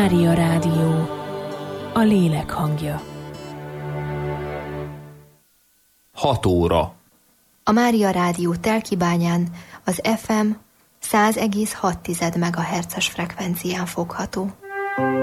Mária Rádió, a lélek hangja. 6 óra. A Mária Rádió Telkibányán az FM 100,6 MHz-es frekvencián fogható.